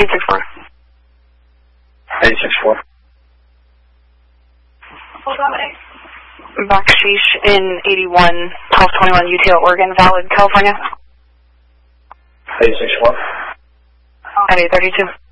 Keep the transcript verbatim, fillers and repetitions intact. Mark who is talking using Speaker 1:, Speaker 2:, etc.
Speaker 1: eight six four.
Speaker 2: eight six four.
Speaker 1: Bakshish in eighty-one, twelve twenty-one U T L, Oregon, Valid, California.
Speaker 2: eight six four.
Speaker 1: At eight thirty-two.